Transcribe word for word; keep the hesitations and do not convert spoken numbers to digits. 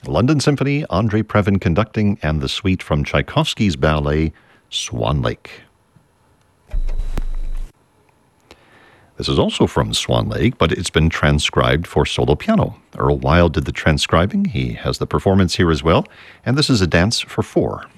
London Symphony, Andrei Previn conducting, and the suite from Tchaikovsky's ballet, Swan Lake. This is also from Swan Lake, but it's been transcribed for solo piano. Earl Wild did the transcribing. He has the performance here as well, and this is a dance for four.